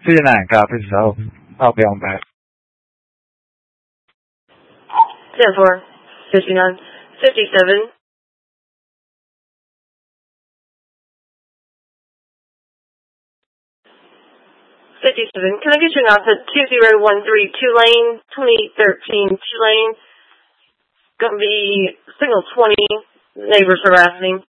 59, copy, so I'll be on back. 10-4, 59, 57. 57. Can I get you an outfit 2013 Tulane, 2013 Tulane? Going to be signal 20, neighbors harassing.